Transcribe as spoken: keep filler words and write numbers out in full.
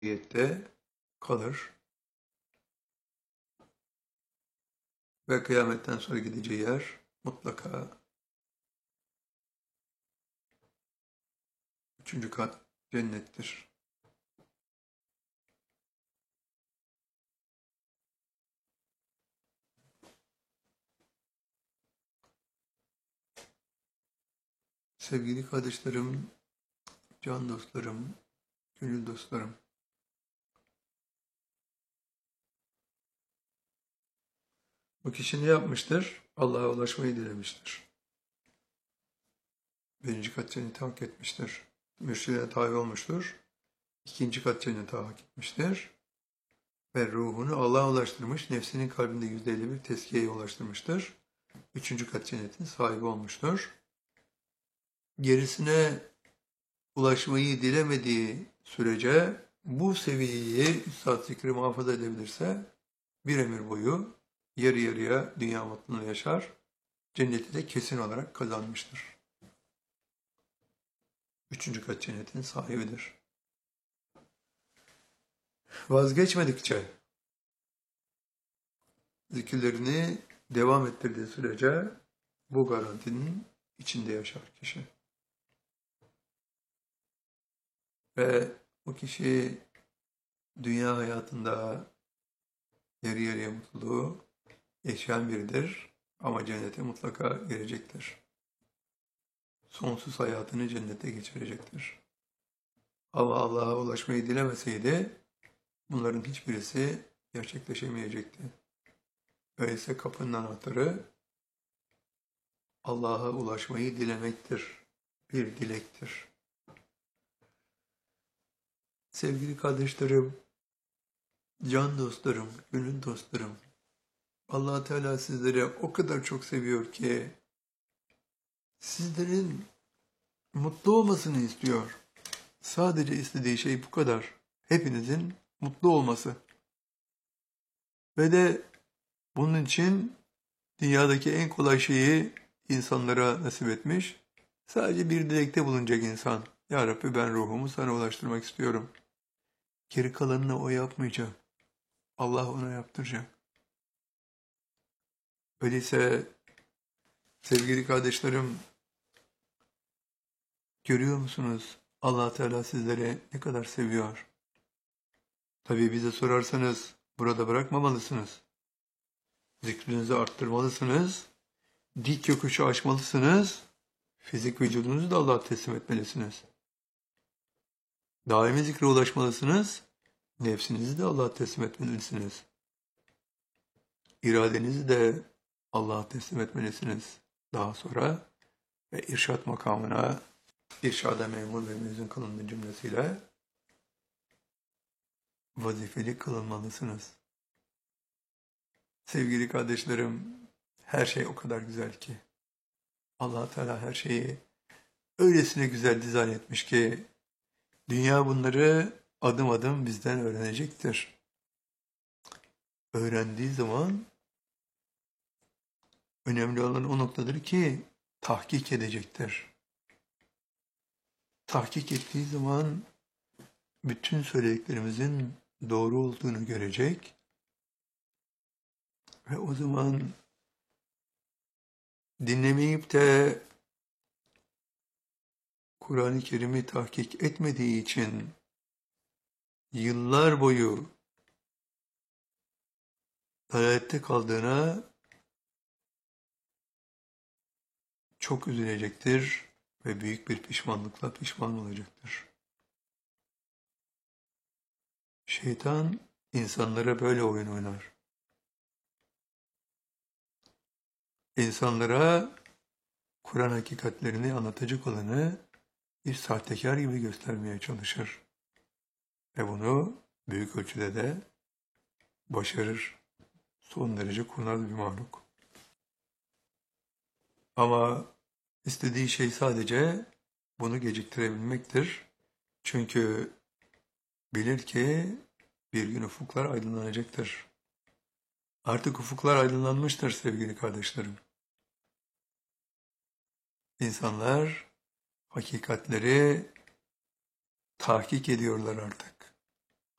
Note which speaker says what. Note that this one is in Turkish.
Speaker 1: ebediyette kalır ve kıyametten sonra gideceği yer mutlaka üçüncü kat cennettir. Sevgili kardeşlerim, can dostlarım, gönül dostlarım, bu kişi ne yapmıştır? Allah'a ulaşmayı dilemiştir. Birinci kat cenneti hak etmiştir. Mürşidine tabi olmuştur. İkinci kat cenneti hak etmiştir. Ve ruhunu Allah'a ulaştırmış, nefsinin kalbinde yüzde elli bir tezkiyeye ulaştırmıştır. Üçüncü kat cennetin sahibi olmuştur. Gerisine ulaşmayı dilemediği sürece bu seviyeyi Üstad Zikri muhafaza edebilirse bir ömür boyu yarı yarıya dünya mutluluğunu yaşar, cenneti de kesin olarak kazanmıştır. Üçüncü kat cennetin sahibidir. Vazgeçmedikçe, zikirlerini devam ettirdiği sürece bu garantinin içinde yaşar kişi. Ve bu kişi dünya hayatında yarı yarıya mutluluğu yaşayan biridir ama cennete mutlaka girecektir. Sonsuz hayatını cennete geçirecektir. Ama Allah'a ulaşmayı dilemeseydi bunların hiçbirisi gerçekleşemeyecekti. Öyleyse kapının anahtarı Allah'a ulaşmayı dilemektir. Bir dilektir. Sevgili kardeşlerim, can dostlarım, gönül dostlarım, Allah Teala sizleri o kadar çok seviyor ki sizlerin mutlu olmasını istiyor. Sadece istediği şey bu kadar. Hepinizin mutlu olması. Ve de bunun için dünyadaki en kolay şeyi insanlara nasip etmiş. Sadece bir dilekte bulunacak insan. Ya Rabbi, ben ruhumu sana ulaştırmak istiyorum. Geri kalanını o yapmayacak. Allah ona yaptıracak. Öyleyse sevgili kardeşlerim, görüyor musunuz? Allah Teala sizleri ne kadar seviyor. Tabii bize sorarsanız burada bırakmamalısınız. Zikrinizi arttırmalısınız. Dik yokuşu aşmalısınız. Fizik vücudunuzu da Allah'a teslim etmelisiniz. Daimi zikre ulaşmalısınız. Nefsinizi de Allah'a teslim etmelisiniz. İradenizi de Allah'a teslim etmelisiniz. Daha sonra ve irşat makamına irşada memur ve müezzin kılındığı cümlesiyle vazifeli kılınmalısınız. Sevgili kardeşlerim, her şey o kadar güzel ki. Allah Teala her şeyi öylesine güzel dizayn etmiş ki dünya bunları adım adım bizden öğrenecektir. Öğrendiği zaman önemli olan o noktadır ki tahkik edecektir. Tahkik ettiği zaman bütün söylediklerimizin doğru olduğunu görecek ve o zaman dinlemeyip de Kur'an-ı Kerim'i tahkik etmediği için yıllar boyu dalalette kaldığına çok üzülecektir ve büyük bir pişmanlıkla pişman olacaktır. Şeytan insanlara böyle oyun oynar. İnsanlara Kur'an hakikatlerini anlatacak olanı bir sahtekar gibi göstermeye çalışır. Ve bunu büyük ölçüde de başarır. Son derece kurnaz bir mahluk. Ama istediği şey sadece bunu geciktirebilmektir. Çünkü bilir ki bir gün ufuklar aydınlanacaktır. Artık ufuklar aydınlanmıştır sevgili kardeşlerim. İnsanlar hakikatleri tahkik ediyorlar artık.